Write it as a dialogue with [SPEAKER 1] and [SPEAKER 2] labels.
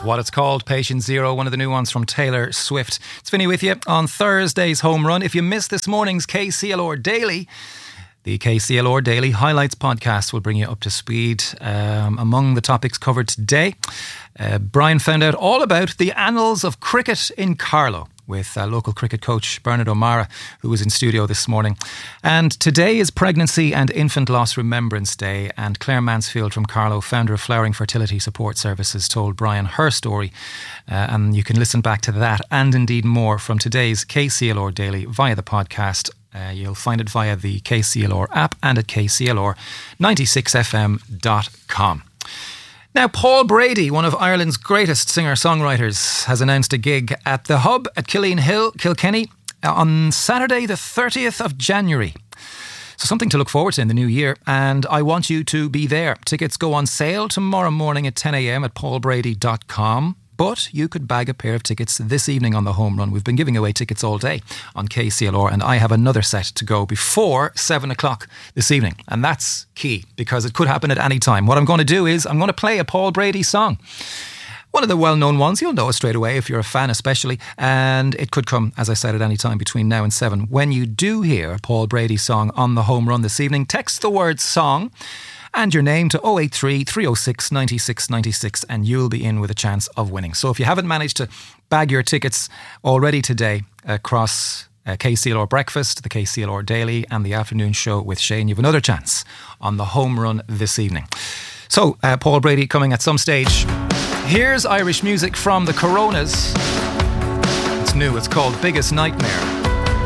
[SPEAKER 1] what it's called, Patient Zero, one of the new ones from Taylor Swift. It's Vinny with you on Thursday's Home Run. If you missed this morning's KCLR Daily, the KCLR Daily Highlights podcast will bring you up to speed. Among the topics covered today, Brian found out all about the annals of cricket in Carlow with local cricket coach Bernard O'Mara, who was in studio this morning. And today is Pregnancy and Infant Loss Remembrance Day, and Claire Mansfield from Carlow, founder of Flowering Fertility Support Services, told Brian her story. And you can listen back to that and indeed more from today's KCLR Daily via the podcast. You'll find it via the KCLR app and at kclr96fm.com. Now, Paul Brady, one of Ireland's greatest singer-songwriters, has announced a gig at the Hub at Killeen Hill, Kilkenny, on Saturday the 30th of January. So something to look forward to in the new year, and I want you to be there. Tickets go on sale tomorrow morning at 10 a.m. at paulbrady.com. But you could bag a pair of tickets this evening on the Home Run. We've been giving away tickets all day on KCLR, and I have another set to go before 7 o'clock this evening. And that's key, because it could happen at any time. What I'm going to do is I'm going to play a Paul Brady song. One of the well-known ones. You'll know it straight away if you're a fan especially. And it could come, as I said, at any time between now and 7. When you do hear a Paul Brady song on the Home Run this evening, text the word song and your name to 083 306 96 96, and you'll be in with a chance of winning. So if you haven't managed to bag your tickets already today across KCLR Breakfast, the KCLR Daily and the afternoon show with Shane, you have another chance on the Home Run this evening. So Paul Brady coming at some stage. Here's Irish music from the Coronas. It's new, it's called Biggest Nightmare.